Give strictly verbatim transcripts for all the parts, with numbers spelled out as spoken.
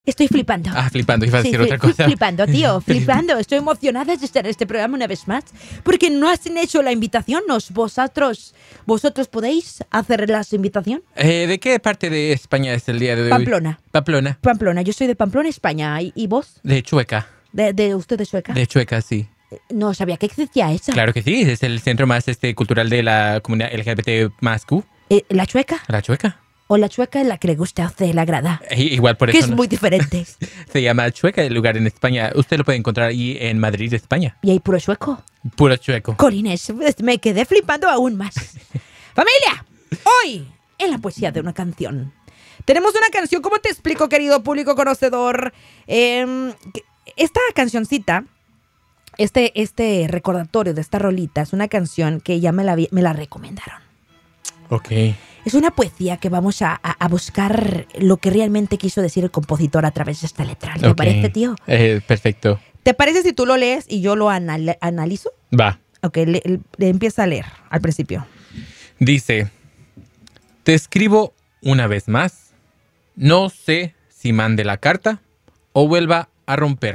Estoy flipando. Ah, flipando, iba a decir sí, otra cosa. Flipando, tío, flipando. Estoy emocionada de estar en este programa una vez más. Porque no has hecho la invitación. ¿Nos, vosotros, ¿Vosotros podéis hacer la invitación? Eh, ¿De qué parte de España es el día de hoy? Pamplona. Pamplona. Pamplona. Yo soy de Pamplona, España. ¿Y, y vos? De Chueca. ¿De, de usted de Sueca? De Chueca, sí. No sabía que existía esa. Claro que sí, es el centro más este cultural de la comunidad L G B T más Q. Eh, ¿La Chueca? La Chueca. ¿O la Chueca es la que le gusta a usted, la grada? Eh, igual por que eso. es no- muy diferente. Se llama Chueca, el lugar en España. Usted lo puede encontrar ahí en Madrid, España. ¿Y hay puro sueco? Puro chueco. Corines, me quedé flipando aún más. ¡Familia! Hoy, en la poesía de una canción. Tenemos una canción, ¿cómo te explico, querido público conocedor? Eh, que- esta cancioncita, este, este recordatorio de esta rolita, es una canción que ya me la, vi- me la recomendaron. Ok. Es una poesía que vamos a, a- a buscar lo que realmente quiso decir el compositor a través de esta letra. ¿Te Ok. parece, tío? Eh, perfecto. ¿Te parece si tú lo lees y yo lo anal- analizo? Va. Ok, le, le- le empieza a leer al principio. Dice, te escribo una vez más. No sé si mande la carta o vuelva a romper.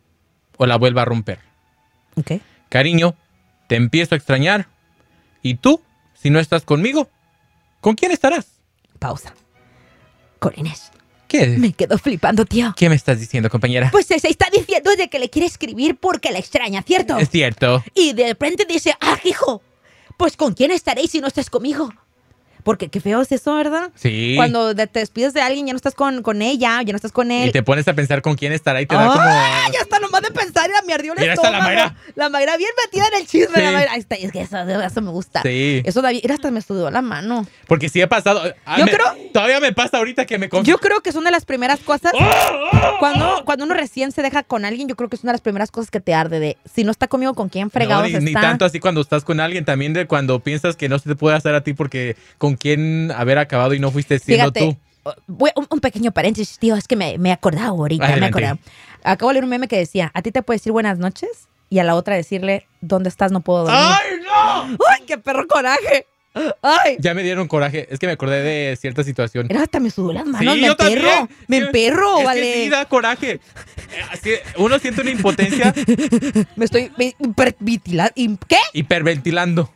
O la vuelva a romper. Ok. Cariño, te empiezo a extrañar. ¿Y tú, si no estás conmigo, con quién estarás? Pausa. Corines, ¿Qué? me quedo flipando, tío. ¿Qué me estás diciendo, compañera? Pues se está diciendo de que le quiere escribir porque la extraña, ¿cierto? Es cierto. Y de repente dice, ¡ah, hijo! Pues ¿con quién estaréis si no estás conmigo? Porque qué feo es eso, ¿verdad? Sí. Cuando de- te despides de alguien, ya no estás con, con ella, ya no estás con él. Y te pones a pensar con quién estará y te da ¡Ah! como... Ya está nomás de pensar y me ardió el Mira, está estómago. la Mayra. La Mayra bien metida en el chisme. Sí. La Mayra. Ahí está, es que eso, eso me gusta. Sí. Eso, David, mira, hasta me sudó la mano. Porque sí he pasado... ah, Yo me- creo- Todavía me pasa ahorita que me... conf- Yo creo que es una de las primeras cosas. ¡Oh! Cuando, cuando uno recién se deja con alguien, yo creo que es una de las primeras cosas que te arde de si no está conmigo, ¿con quién fregados No, ni, ni está? tanto así cuando estás con alguien, también de cuando piensas que no se te puede hacer a ti porque con quién haber acabado y no fuiste siendo Fíjate, tú. voy- un, un pequeño paréntesis, tío, es que me, me he acordado ahorita, me he Adelante. acordado. Acabo de leer un meme que decía, a ti te puede decir buenas noches y a la otra decirle, ¿dónde estás? No puedo dormir. ¡Ay, no! ¡Ay, qué perro coraje! ¡Ay! Ya me dieron coraje. Es que me acordé de cierta situación. Era hasta me sudó las manos, Sí, me yo emperro, también. me Sí, emperro, es vale. que sí da coraje. Eh, así, uno siente una impotencia Me estoy hiperventilando. ¿Qué? hiperventilando.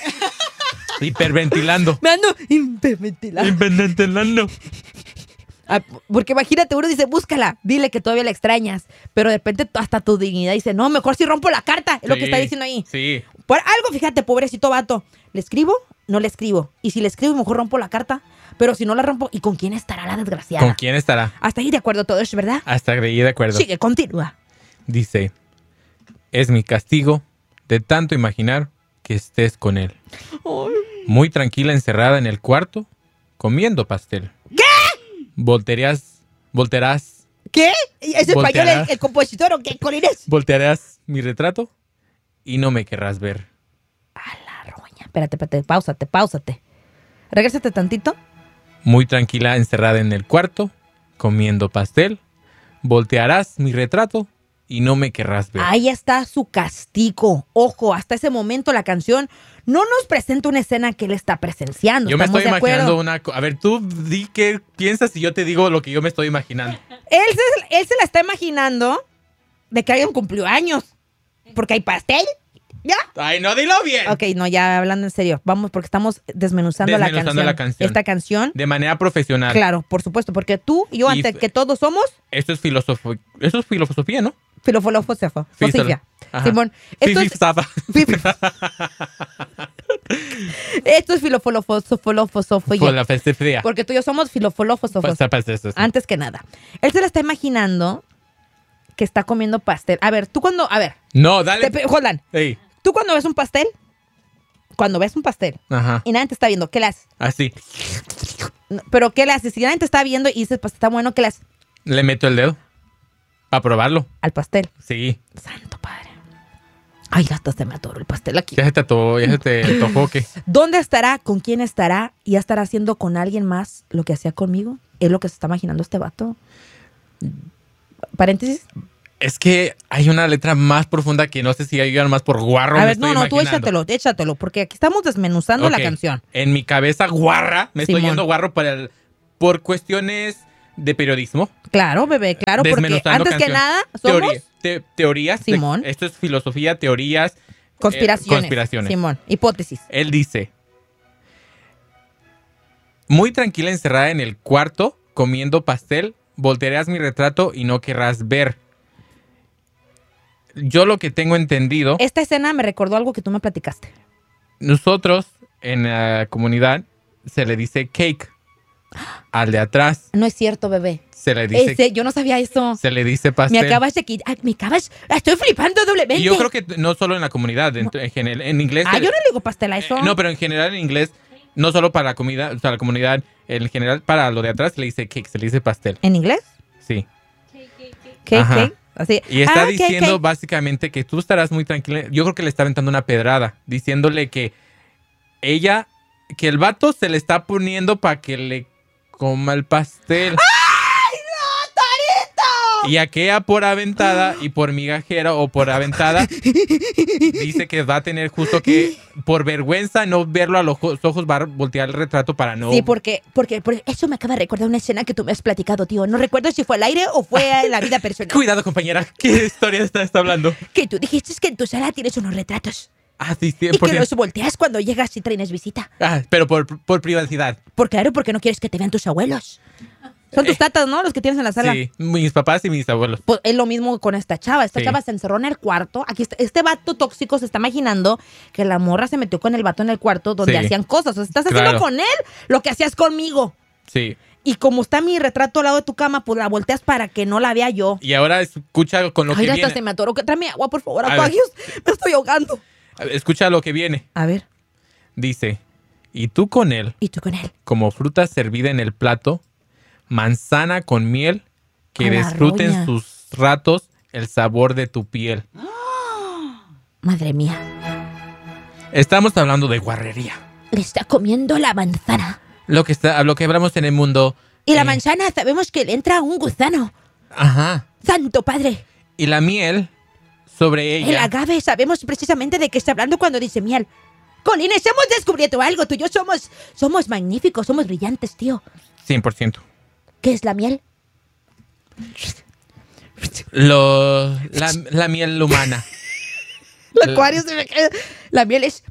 Hiperventilando. Me ando hiperventilando. Hiperventilando. Ah, porque imagínate, uno dice, búscala, dile que todavía la extrañas. Pero de repente hasta tu dignidad dice, no, mejor si rompo la carta. Es lo que Sí, está diciendo ahí. Sí. Por algo, fíjate, pobrecito vato. ¿Le escribo? No le escribo. Y si le escribo, mejor rompo la carta. Pero si no la rompo, ¿y con quién estará la desgraciada? ¿Con quién estará? Hasta ahí de acuerdo todo eso, ¿verdad? Hasta ahí de acuerdo. Sigue, continúa. Dice, es mi castigo de tanto imaginar que estés con él. Muy tranquila encerrada en el cuarto, comiendo pastel. ¿Qué? Voltearás, voltearás, ¿Qué? ¿Es español Volteará. el, el compositor o qué, Corines? voltearás mi retrato y no me querrás ver. A la roña. Espérate, espérate, páusate, páusate. Regrésate tantito. Muy tranquila encerrada en el cuarto, comiendo pastel. Voltearás mi retrato y no me querrás ver. Ahí está su castigo. Ojo, hasta ese momento la canción no nos presenta una escena que él está presenciando. Yo me ¿Estamos estoy de acuerdo? imaginando una... co- A ver, tú di qué piensas y yo te digo lo que yo me estoy imaginando. Él se, él se la está imaginando de que alguien cumplió años. Porque hay pastel. ¿Ya? Ay, no, dilo bien. Ok, no, ya hablando en serio. Vamos, porque estamos desmenuzando, Desmenuzando la, canción. la canción. Esta canción. De manera profesional. Claro, por supuesto, porque tú y yo, Y ante f- que todos somos Esto es filosofía. Esto es filosofía, ¿no? filofolofosefo. Sí, Fosifia. Ajá. Simón, esto Sí, es, sí, zafa. esto es filofolofosofía. Por la festifría. Porque tú y yo somos filofolofosofos. Pues, Antes que nada. Él se la está imaginando que está comiendo pastel. A ver, tú cuando... A ver, No, dale. te, hold on. Ey. Tú cuando ves un pastel, cuando ves un pastel Ajá. y nadie te está viendo, ¿qué le haces? Así. No, pero ¿qué le haces? Si nadie te está viendo y dices, pues está bueno, ¿qué le haces? Le meto el dedo. Para probarlo. Al pastel. Sí. Santo padre. Ay, hasta se me atoró el pastel aquí. Ya se te atojó, ya se te antojó que. ¿Dónde estará? ¿Con quién estará? ¿Y ya estará haciendo con alguien más lo que hacía conmigo? Es lo que se está imaginando este vato. Paréntesis. Es que hay una letra más profunda que no sé si hay más por guarro. A me ver, no, estoy no, tú imaginando. échatelo, échatelo, porque aquí estamos desmenuzando Ok, la canción. En mi cabeza guarra, me estoy Simón. yendo guarro para el- por cuestiones de periodismo. Claro, bebé, claro, porque Desmenuzando antes que canciones. nada somos Teoría- te- teorías. de- Simón. esto es filosofía, teorías. eh, conspiraciones. conspiraciones. Simón, hipótesis. Él dice, muy tranquila encerrada en el cuarto, comiendo pastel, voltearás mi retrato y no querrás ver. Yo lo que tengo entendido, Esta escena me recordó algo que tú me platicaste. nosotros en la comunidad se le dice cake. Al de atrás No es cierto, bebé. se le dice, Ese, yo no sabía eso. se le dice Me pastel. acabas de quitar. Me acabas. Estoy flipando doblemente. Y yo creo que no solo en la comunidad, en, en, general- en inglés. Ah, se- yo no le digo pastel a eso. Eh, no, pero en general en inglés, no solo para la comida, o sea, la comunidad, en general para lo de atrás se le dice cake, se le dice pastel. ¿En inglés? Sí. ¿Qué? Ajá. ¿Qué? Así. Y está Ah, ok, diciendo ok. básicamente que tú estarás muy tranquila. Yo creo que le está aventando una pedrada, diciéndole que ella, que el vato se le está poniendo para que le coma el pastel. ¡Ay, no, Torito! Y aquella por aventada y por migajera o por aventada dice que va a tener justo que por vergüenza no verlo a los ojos, ojos va a voltear el retrato para no... Sí, porque, porque, porque eso me acaba de recordar una escena que tú me has platicado, tío. No recuerdo si fue al aire o fue en la vida personal. Cuidado, compañera, ¿qué historia está, está hablando? Que tú dijiste que en tu sala tienes unos retratos. Ah, sí, sí, Y por- que los volteas cuando llegas y traes visita. ah, pero por, por privacidad. Por claro, porque no quieres que te vean tus abuelos. Son tus Eh. tatas, ¿no? Los que tienes en la sala. Sí, mis papás y mis abuelos. Pues es lo mismo con esta chava. Esta Sí. chava se encerró en el cuarto. Aquí está, este vato tóxico se está imaginando que la morra se metió con el vato en el cuarto donde Sí. hacían cosas. O sea, estás Claro. haciendo con él lo que hacías conmigo. Sí. Y como está mi retrato al lado de tu cama, pues la volteas para que no la vea yo. Y ahora escucha con lo Ay, que hasta viene. se me atoró. Que tráeme agua, por favor. A ver. Aquarius. Me estoy ahogando. Escucha lo que viene. A ver. Dice, y tú con él, ¿Y tú con él? como fruta servida en el plato, manzana con miel, que A la disfruten roña. sus ratos el sabor de tu piel. Madre mía. Estamos hablando de guarrería. Le está comiendo la manzana. Lo que está, lo que hablamos en el mundo. Y la eh, manzana sabemos que le entra un gusano. Ajá. ¡Santo padre! Y la miel sobre El ella. agave sabemos precisamente de qué está hablando cuando dice miel. Colines, hemos descubierto algo. Tú y yo somos, somos magníficos, somos brillantes, tío. cien por ciento. ¿Qué es la miel? Lo, la, la miel humana. La acuario se me queda. La miel es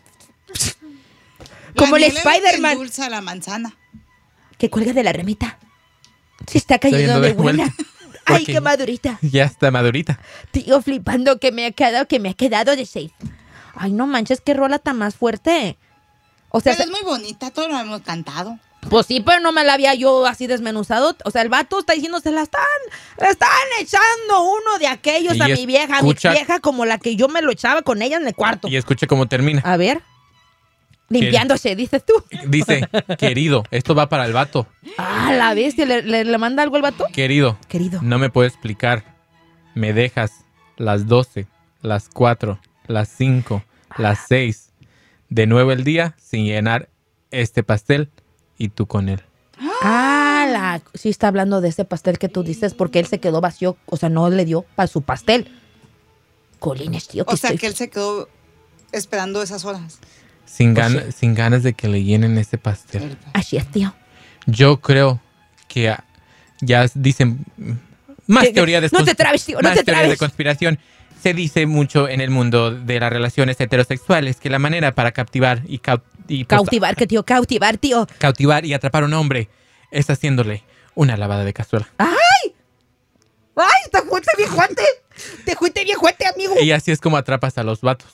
como el miel es lo que Spider-Man endulza la manzana. que cuelga de la remita. Se está Está cayendo yendo de de vuelta. buena. Ay, Porque- qué madurita. Ya está madurita. Tío, flipando que me ha quedado, que me ha quedado de seis. Ay, no manches, qué rola tan más fuerte. O sea, Pero es muy bonita, todos lo hemos cantado. pues sí, pero no me la había yo así desmenuzado. O sea, el vato está diciendo, se la están, le están echando uno de aquellos Y a mi vieja, a mi escucha- vieja como la que yo me lo echaba con ella en el cuarto. Y escuche cómo termina. A ver. Limpiándose, dices tú. Dice, querido, esto va para el vato. Ah, la bestia, ¿le, le, le manda algo al vato? Querido, Querido. no me puedo explicar. Me dejas las doce, las cuatro, las cinco, las seis. De nuevo el día sin llenar este pastel y tú con él. Ah, la, sí está hablando de ese pastel que tú dices porque él se quedó vacío, o sea, no le dio para su pastel. Colines, tío, que O sea, estoy- que él se quedó esperando esas horas. Sin, Pues gana- sin ganas de que le llenen ese pastel. Así es, tío. Yo creo que ah, ya dicen mm, más Que- que- teoría de no te consp- trabes, tío, no más te teorías de trabes. conspiración. Se dice mucho en el mundo de las relaciones heterosexuales que la manera para captivar y, cau- y, pues, Cautivar, que tío, cautivar, tío. cautivar y atrapar a un hombre es haciéndole una lavada de cazuela. ¡Ay! ¡Te fuiste bien fuerte! ¡Te fuiste bien fuerte, amigo! Y así es como atrapas a los vatos.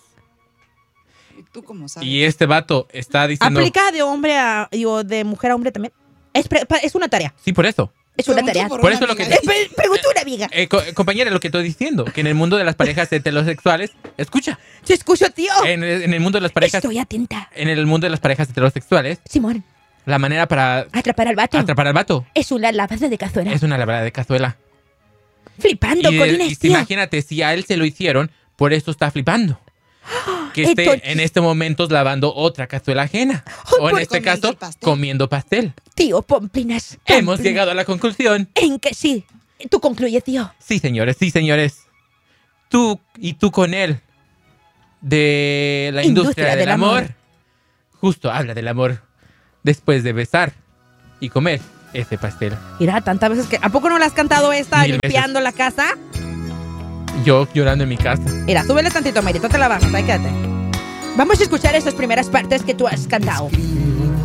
¿Y tú cómo sabes? Y este vato está diciendo... ¿Aplica de hombre a, digo, de mujer a hombre también? Es, pre- pa- es una tarea. Sí, por eso. Es una Pregunto tarea. por Por una eso lo que- amiga. Eh, pre- Pregunta una amiga. Eh, co- compañera, lo que estoy diciendo, que en el mundo de las parejas heterosexuales, escucha, Te escucho, tío. en, el- en el mundo de las parejas, Estoy atenta. en el mundo de las parejas heterosexuales, Simón, la manera para atrapar al vato. atrapar al vato Es una lavada de cazuela. es una lavada de cazuela. Flipando, Y, colines, y tío. imagínate, si a él se lo hicieron, por eso está flipando. Que esté Entonces- en este momento lavando otra cazuela ajena. O en por- este Comiendo caso, el pastel. comiendo pastel. Tío, Pomplinas. Hemos Pomplinas. llegado a la conclusión. En que sí. Tú concluye, tío. Sí, señores, sí, señores. Tú y tú con él. De la industria, Industria del, del amor. amor. Justo habla del amor. Después de besar y comer ese pastel. Mira, tantas veces que... ¿A poco no la has cantado esta Mil limpiando la casa? Yo llorando en mi casa. Mira, súbele tantito, Mayri, tú te la bajas, ahí quédate. Vamos a escuchar esas primeras partes que tú has cantado. Escribo